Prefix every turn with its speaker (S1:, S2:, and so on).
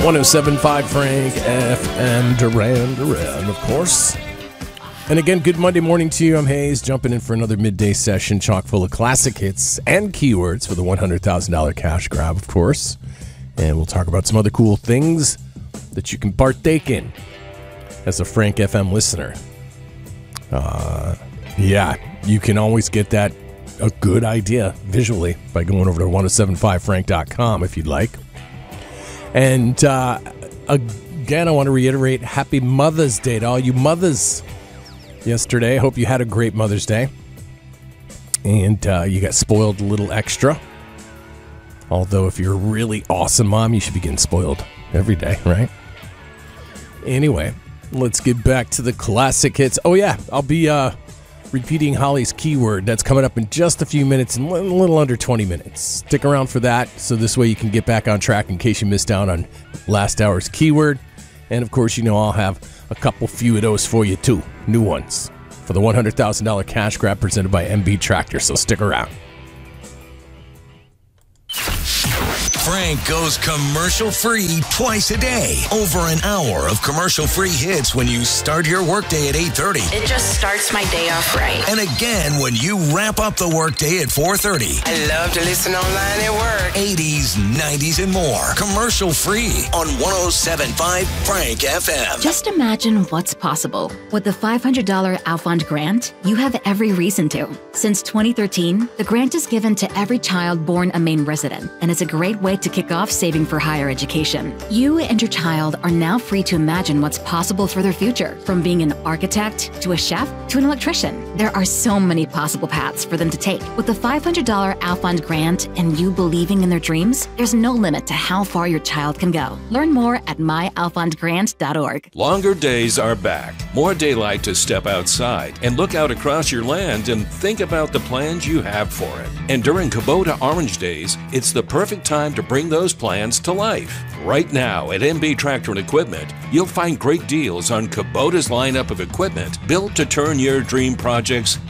S1: 107.5 Frank FM Duran, of course. And again, good Monday morning to you. I'm Hayes, jumping in for another midday session chock full of classic hits and keywords for the $100,000 cash grab, of course. And we'll talk about some other cool things that you can partake in as a Frank FM listener. Yeah, you can always get that a good idea visually by going over to 1075frank.com if you'd like. And again, I want to reiterate Happy Mother's Day to all you mothers yesterday. I hope you had a great Mother's Day. And you got spoiled a little extra. Although if you're a really awesome mom, you should be getting spoiled every day, right? Anyway, let's get back to the classic hits. Oh yeah, I'll be repeating Holly's keyword. That's coming up in just a few minutes, in a little under 20 minutes. Stick around for that, so this way you can get back on track in case you missed out on last hour's keyword. And of course, you know I'll have a couple few of those for you too, new ones, for the $100,000 cash grab presented by MB Tractor, so stick around.
S2: Frank goes commercial-free twice a day. Over an hour of commercial-free hits when you start your workday at 8:30.
S3: It just starts my day off right.
S2: And again when you wrap up the workday at 4:30.
S4: I love to listen online at work.
S2: 80s, 90s, and more. Commercial-free on 107.5 Frank FM.
S5: Just imagine what's possible. With the $500 Alfond grant, you have every reason to. Since 2013, the grant is given to every child born a Maine resident, and it's a great way to kick off saving for higher education. You and your child are now free to imagine what's possible for their future, from being an architect to a chef to an electrician. There are so many possible paths for them to take. With the $500 Alfond grant and you believing in their dreams, there's no limit to how far your child can go. Learn more at myalfondgrant.org.
S6: Longer days are back. More daylight to step outside and look out across your land and think about the plans you have for it. And during Kubota Orange Days, it's the perfect time to bring those plans to life. Right now at MB Tractor and Equipment, you'll find great deals on Kubota's lineup of equipment built to turn your dream projects